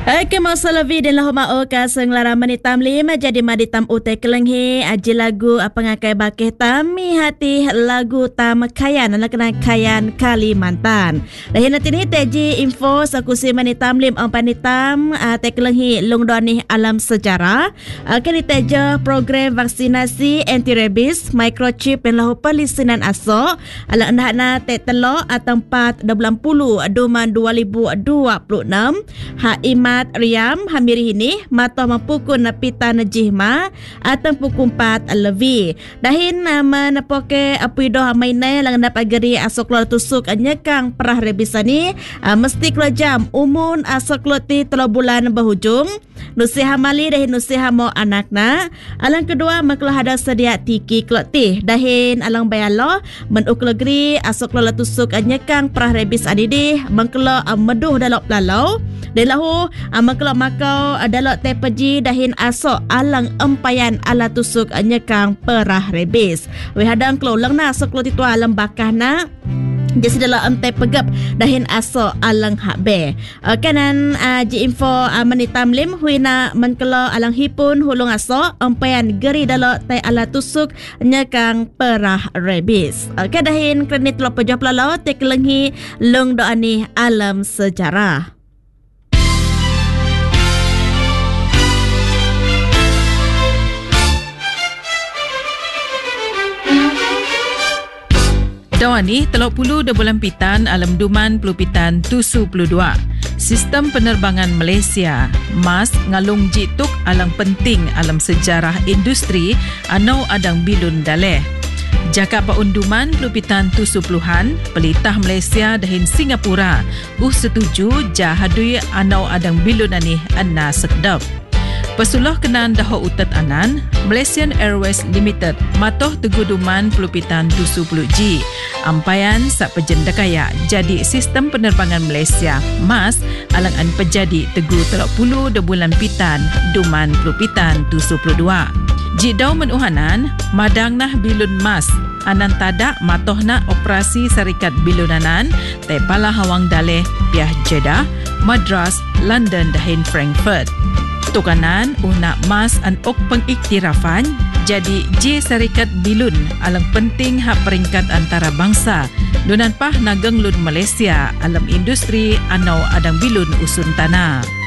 Masa lebih dan lahuma oka senglara manitam lima jadi maditam utai kelenghi aji lagu pengakai bakih tami hati lagu tam kayan anak kena kayan Kalimantan. Dahin nanti ni teji info sakusi manitam lim panitam te kelenghi lungdoni alam sejarah. Kini teja program vaksinasi anti rabies microchip yang lahu pelisinan aso ala endahna te telok tempat 20 Duman 2026 ha imat Riam hamiri ini mata mapukun napita najihma atang pukul 4 levi dahin menepoke apuido hamainai lang dapat geri asok lo tusuk anyekang perah rebisani mesti klo jam umun asok lo ti 3 bulan berhujung nusiha mali dahin nusiha mo anakna alang kedua maklo hada sedia tiki klo ti dahin alang bayalo menuklo geri asok lo tusuk anyekang perah rebis adidi mengklo meduh dalok lalau delahu maklo makau dalok tepeji dahin asok alang empayan ala tusuk nyekang perah rebis we hadang klo lang na asok lo titu alam bakahna jasi dalam emte pegap dahin aso alang hakbe kanan ji info manitam lim huina menkelo alang hipun hulung aso empayan geri dalok tai ala tusuk nyekang perah rebis kadahin kredit lo pejap lalau te kelenghi lung doani alam sejarah. Dawani telok puluh de bulan pitan alam duman puluh pitan tusu puluh dua. Sistem penerbangan Malaysia mas ngalung jituk alang penting alam sejarah industri anau adang bilun daleh. Jaka paunduman puluh pitan tusu puluhan pelitah Malaysia dahin Singapura setuju jahadui anau adang bilun ani anna sekdap. Pesuloh kenan daho utat anan Malaysian Airways Limited matoh teguduman pelupitan tusu puluh G ampayan sak pejenda kaya jadi sistem penerbangan Malaysia mas alang an pejadi tegu telok puluh de bulan pitan duman pelupitan tusu puluh dua jidau menuhanan madang nah bilun mas anan tadak matoh na operasi syarikat bilunanan te pala hawang daleh piah Jeddah Madras London dahin Frankfurt. Tukanan una mas an ok pengiktirafan jadi J Syarikat Bilun alang penting hak peringkat antara bangsa dunan pah nageng lun Malaysia alam industri anau adang bilun usun tanah.